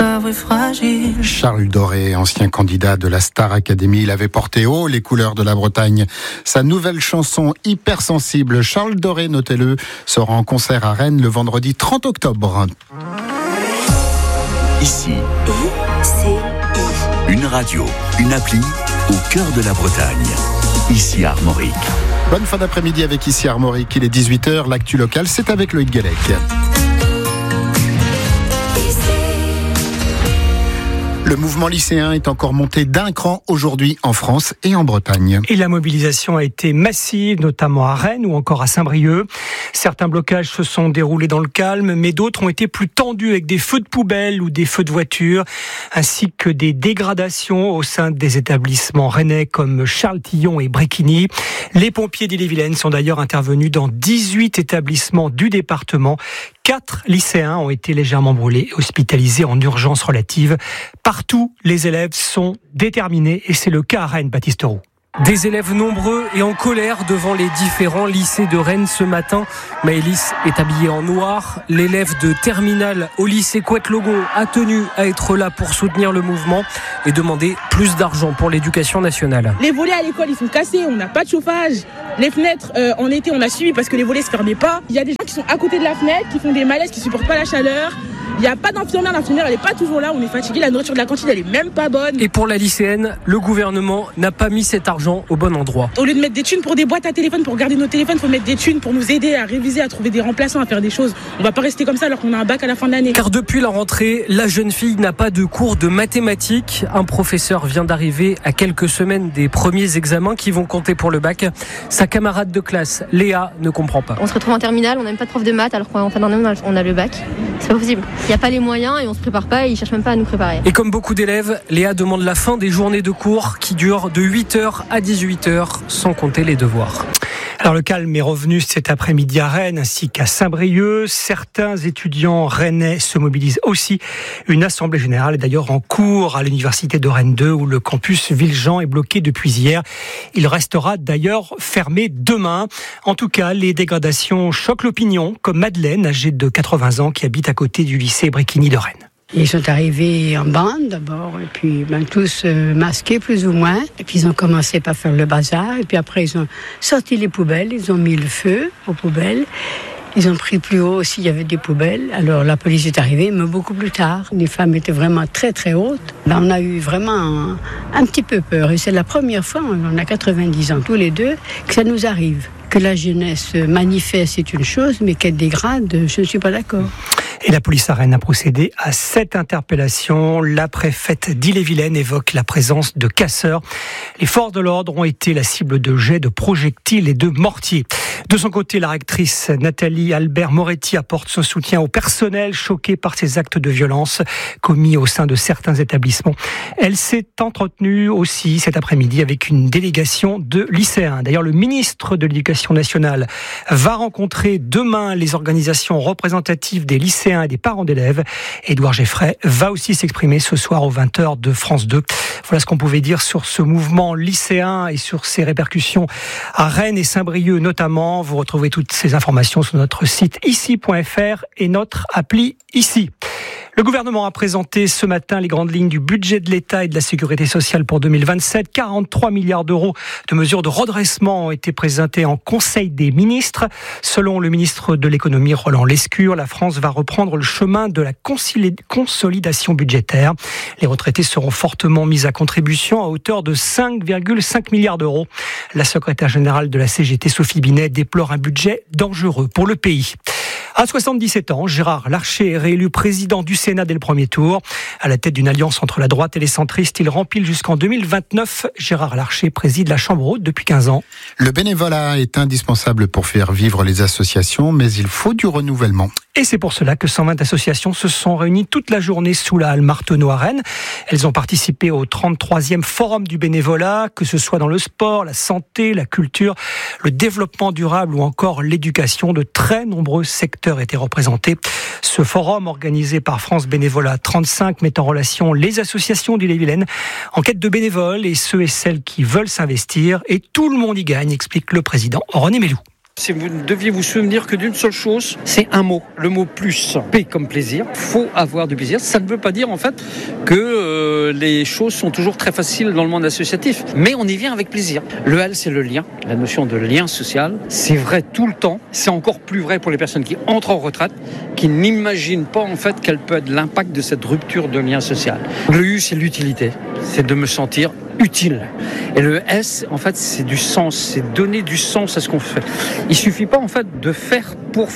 Charles Doré, ancien candidat de la Star Academy, il avait porté haut les couleurs de la Bretagne. Sa nouvelle chanson Hypersensible, Charles Doré, notez-le, sera en concert à Rennes le vendredi 30 octobre. Ici, une radio, une appli au cœur de la Bretagne. Ici Armorique. Bonne fin d'après-midi avec Ici Armorique. Il est 18h, l'actu locale, c'est avec Loïc Guélec. Le mouvement lycéen est encore monté d'un cran aujourd'hui en France et en Bretagne. Et la mobilisation a été massive, notamment à Rennes ou encore à Saint-Brieuc. Certains blocages se sont déroulés dans le calme, mais d'autres ont été plus tendus avec des feux de poubelle ou des feux de voiture, ainsi que des dégradations au sein des établissements rennais comme Charles-Tillon et Bréquigny. Les pompiers d'Ille-et-Vilaine sont d'ailleurs intervenus dans 18 établissements du département. 4 lycéens ont été légèrement brûlés et hospitalisés en urgence relative. Partout, les élèves sont déterminés et c'est le cas à Rennes, Baptiste Roux. Des élèves nombreux et en colère devant les différents lycées de Rennes ce matin. Maëlys est habillée en noir. L'élève de terminale au lycée Couette-Logo a tenu à être là pour soutenir le mouvement et demander plus d'argent pour l'éducation nationale. Les volets à l'école, ils sont cassés, on n'a pas de chauffage. Les fenêtres, en été, on a suivi parce que les volets ne se fermaient pas. Il y a des gens qui sont à côté de la fenêtre, qui font des malaises, qui ne supportent pas la chaleur. Il n'y a pas d'infirmière, l'infirmière elle n'est pas toujours là, on est fatigué, la nourriture de la cantine elle est même pas bonne. Et pour la lycéenne, le gouvernement n'a pas mis cet argent au bon endroit. Au lieu de mettre des thunes pour des boîtes à téléphone, pour garder nos téléphones, il faut mettre des thunes pour nous aider à réviser, à trouver des remplaçants, à faire des choses. On va pas rester comme ça alors qu'on a un bac à la fin de l'année. Car depuis la rentrée, la jeune fille n'a pas de cours de mathématiques. Un professeur vient d'arriver à quelques semaines des premiers examens qui vont compter pour le bac. Sa camarade de classe, Léa, ne comprend pas. On se retrouve en terminale, on n'a même pas de prof de maths alors qu'en fin d'année on a le bac. C'est pas possible. Il n'y a pas les moyens et on se prépare pas et ils cherchent même pas à nous préparer. Et comme beaucoup d'élèves, Léa demande la fin des journées de cours qui durent de 8h à 18h sans compter les devoirs. Alors le calme est revenu cet après-midi à Rennes ainsi qu'à Saint-Brieuc. Certains étudiants rennais se mobilisent aussi. Une assemblée générale est d'ailleurs en cours à l'université de Rennes 2 où le campus Villejean est bloqué depuis hier. Il restera d'ailleurs fermé demain. En tout cas, les dégradations choquent l'opinion, comme Madeleine, âgée de 80 ans, qui habite à côté du lycée Bréquigny de Rennes. Ils sont arrivés en bande d'abord, et puis tous masqués plus ou moins. Et puis ils ont commencé par faire le bazar, et puis après ils ont sorti les poubelles, ils ont mis le feu aux poubelles. Ils ont pris plus haut aussi, il y avait des poubelles. Alors la police est arrivée, mais beaucoup plus tard. Les femmes étaient vraiment très très hautes. Là, on a eu vraiment un petit peu peur. Et c'est la première fois, on a 90 ans tous les deux, que ça nous arrive. Que la jeunesse manifeste, c'est une chose, mais qu'elle dégrade, je ne suis pas d'accord. Et la police à Rennes a procédé à 7 interpellations. La préfète d'Ille-et-Vilaine évoque la présence de casseurs. Les forces de l'ordre ont été la cible de jets de projectiles et de mortiers. De son côté, la rectrice Nathalie Albert-Moretti apporte son soutien au personnel choqué par ces actes de violence commis au sein de certains établissements. Elle s'est entretenue aussi cet après-midi avec une délégation de lycéens. D'ailleurs, le ministre de l'Éducation nationale va rencontrer demain les organisations représentatives des lycéens et des parents d'élèves. Édouard Geffray va aussi s'exprimer ce soir aux 20h de France 2. Voilà ce qu'on pouvait dire sur ce mouvement lycéen et sur ses répercussions à Rennes et Saint-Brieuc notamment. Vous retrouvez toutes ces informations sur notre site ici.fr et notre appli Ici. Le gouvernement a présenté ce matin les grandes lignes du budget de l'État et de la sécurité sociale pour 2027. 43 milliards d'euros de mesures de redressement ont été présentées en Conseil des ministres. Selon le ministre de l'économie Roland Lescure, la France va reprendre le chemin de la consolidation budgétaire. Les retraités seront fortement mis à contribution à hauteur de 5,5 milliards d'euros. La secrétaire générale de la CGT, Sophie Binet, déplore un budget dangereux pour le pays. À 77 ans, Gérard Larcher est réélu président du Sénat dès le premier tour. À la tête d'une alliance entre la droite et les centristes, il rempile jusqu'en 2029. Gérard Larcher préside la Chambre haute depuis 15 ans. Le bénévolat est indispensable pour faire vivre les associations, mais il faut du renouvellement. Et c'est pour cela que 120 associations se sont réunies toute la journée sous la halle Marteneau à Rennes. Elles ont participé au 33e forum du bénévolat, que ce soit dans le sport, la santé, la culture, le développement durable ou encore l'éducation. De très nombreux secteurs étaient représentés. Ce forum, organisé par France Bénévolat 35, met en relation les associations d'Ille-et-Vilaine en quête de bénévoles et ceux et celles qui veulent s'investir. Et tout le monde y gagne, explique le président René Mélou. Si vous ne deviez vous souvenir que d'une seule chose, c'est un mot, le mot plus. P comme plaisir, faut avoir du plaisir. Ça ne veut pas dire en fait que les choses sont toujours très faciles dans le monde associatif, mais on y vient avec plaisir. Le L, c'est le lien, la notion de lien social. C'est vrai tout le temps, c'est encore plus vrai pour les personnes qui entrent en retraite, qui n'imaginent pas en fait quel peut être l'impact de cette rupture de lien social. Le U, c'est l'utilité, c'est de me sentir utile. Et le S, en fait, c'est du sens, c'est donner du sens à ce qu'on fait. Il suffit pas, en fait, de faire,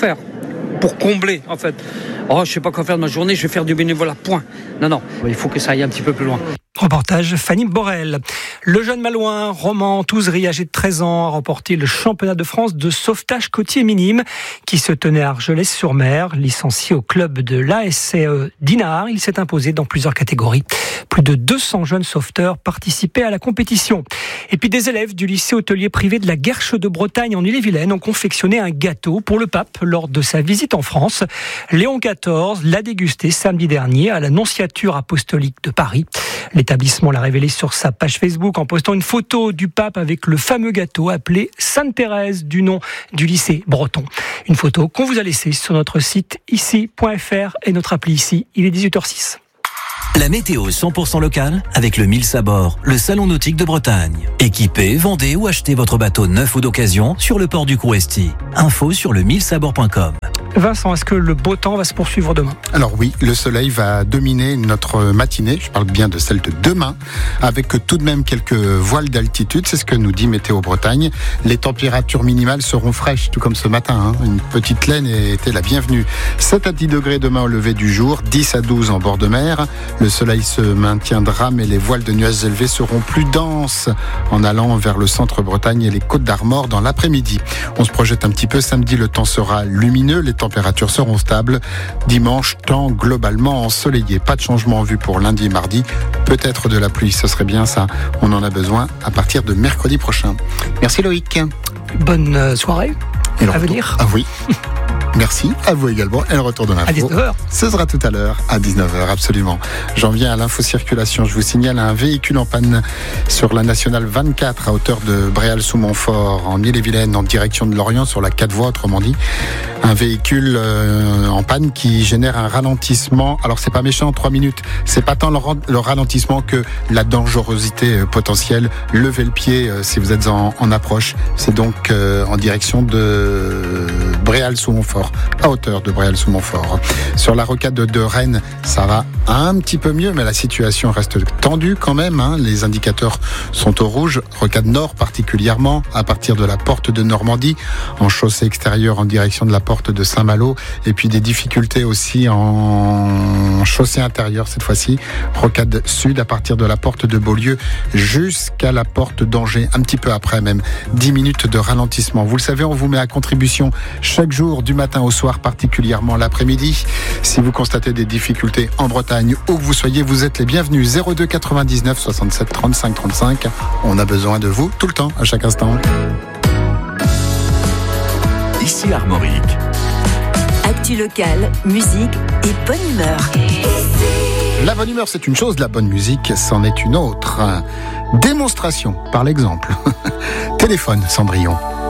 pour combler, en fait. Oh, je sais pas quoi faire de ma journée, je vais faire du bénévolat, point. Non, il faut que ça aille un petit peu plus loin. Reportage Fanny Borel. Le jeune Malouin, Roman Touzery, âgé de 13 ans, a remporté le championnat de France de sauvetage côtier minime qui se tenait à Argelès-sur-Mer. Licencié au club de l'ASCE Dinard, il s'est imposé dans plusieurs catégories. Plus de 200 jeunes sauveteurs participaient à la compétition. Et puis des élèves du lycée hôtelier privé de la Guerche de Bretagne en Ille-et-Vilaine ont confectionné un gâteau pour le pape lors de sa visite en France. Léon XIV l'a dégusté samedi dernier à la Nonciature apostolique de Paris. L'établissement l'a révélé sur sa page Facebook en postant une photo du pape avec le fameux gâteau appelé Sainte-Thérèse du nom du lycée breton. Une photo qu'on vous a laissée sur notre site ici.fr et notre appli ici. Il est 18h06. La météo 100% locale avec le Mills à bord, le salon nautique de Bretagne. Équipez, vendez ou achetez votre bateau neuf ou d'occasion sur le port du Couresti. Info sur le millsabord.com. Vincent, est-ce que le beau temps va se poursuivre demain ? Alors oui, le soleil va dominer notre matinée, je parle bien de celle de demain, avec tout de même quelques voiles d'altitude, c'est ce que nous dit Météo Bretagne. Les températures minimales seront fraîches, tout comme ce matin, Une petite laine était la bienvenue. 7 à 10 degrés demain au lever du jour, 10 à 12 en bord de mer. Le soleil se maintiendra, mais les voiles de nuages élevés seront plus denses en allant vers le centre Bretagne et les Côtes d'Armor dans l'après-midi. On se projette un petit peu, samedi le temps sera lumineux, les températures seront stables. Dimanche, temps globalement ensoleillé. Pas de changement en vue pour lundi et mardi. Peut-être de la pluie, ce serait bien ça. On en a besoin à partir de mercredi prochain. Merci Loïc. Bonne soirée à venir. Ah oui. Merci, à vous également. Et le retour de l'info. À 19h. Ce sera tout à l'heure, à 19h, absolument. J'en viens à l'info-circulation. Je vous signale un véhicule en panne sur la nationale 24 à hauteur de Bréal-sous-Montfort, en Ille-et-Vilaine, en direction de Lorient, sur la 4 voies, autrement dit. Un véhicule en panne qui génère un ralentissement. Alors, c'est pas méchant, 3 minutes. C'est pas tant le ralentissement que la dangerosité potentielle. Levez le pied si vous êtes en approche. C'est donc en direction de Bréal-sous-Montfort, à hauteur de Bréal-sous-Montfort. Sur la rocade de Rennes, ça va un petit peu mieux, mais la situation reste tendue quand même. Les indicateurs sont au rouge. Rocade Nord particulièrement, à partir de la porte de Normandie, en chaussée extérieure en direction de la porte de Saint-Malo. Et puis des difficultés aussi en chaussée intérieure cette fois-ci. Rocade Sud, à partir de la porte de Beaulieu jusqu'à la porte d'Angers, un petit peu après même. 10 minutes de ralentissement. Vous le savez, on vous met à contribution chaque jour, du matin au soir, particulièrement l'après-midi. Si vous constatez des difficultés en Bretagne, où que vous soyez, vous êtes les bienvenus. 02 99 67 35 35. On a besoin de vous tout le temps, à chaque instant. Ici Armorique. Actu locale, musique et bonne humeur. La bonne humeur, c'est une chose, la bonne musique, c'en est une autre. Démonstration, par l'exemple. Téléphone, Cendrillon.